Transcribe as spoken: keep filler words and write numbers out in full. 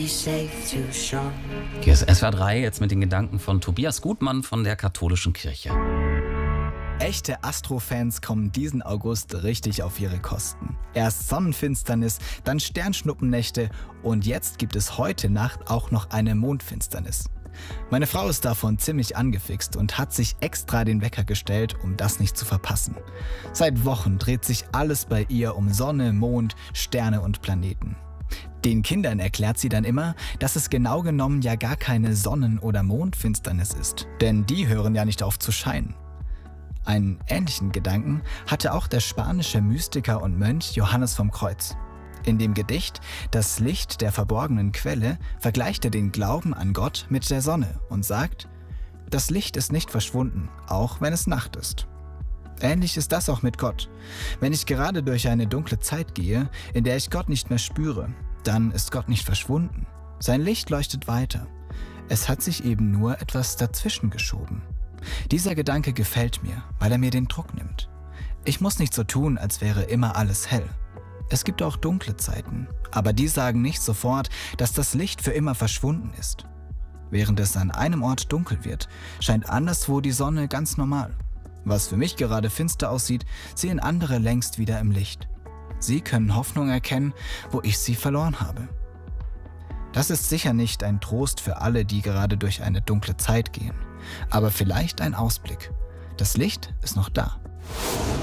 Hier ist S W R drei, jetzt mit den Gedanken von Tobias Gutmann von der Katholischen Kirche. Echte Astro-Fans kommen diesen August richtig auf ihre Kosten. Erst Sonnenfinsternis, dann Sternschnuppennächte und jetzt gibt es heute Nacht auch noch eine Mondfinsternis. Meine Frau ist davon ziemlich angefixt und hat sich extra den Wecker gestellt, um das nicht zu verpassen. Seit Wochen dreht sich alles bei ihr um Sonne, Mond, Sterne und Planeten. Den Kindern erklärt sie dann immer, dass es genau genommen ja gar keine Sonnen- oder Mondfinsternis ist, denn die hören ja nicht auf zu scheinen. Einen ähnlichen Gedanken hatte auch der spanische Mystiker und Mönch Johannes vom Kreuz. In dem Gedicht »Das Licht der verborgenen Quelle« vergleicht er den Glauben an Gott mit der Sonne und sagt: »Das Licht ist nicht verschwunden, auch wenn es Nacht ist.« Ähnlich ist das auch mit Gott. Wenn ich gerade durch eine dunkle Zeit gehe, in der ich Gott nicht mehr spüre, dann ist Gott nicht verschwunden. Sein Licht leuchtet weiter. Es hat sich eben nur etwas dazwischen geschoben. Dieser Gedanke gefällt mir, weil er mir den Druck nimmt. Ich muss nicht so tun, als wäre immer alles hell. Es gibt auch dunkle Zeiten, aber die sagen nicht sofort, dass das Licht für immer verschwunden ist. Während es an einem Ort dunkel wird, scheint anderswo die Sonne ganz normal. Was für mich gerade finster aussieht, sehen andere längst wieder im Licht. Sie können Hoffnung erkennen, wo ich sie verloren habe. Das ist sicher nicht ein Trost für alle, die gerade durch eine dunkle Zeit gehen, aber vielleicht ein Ausblick. Das Licht ist noch da.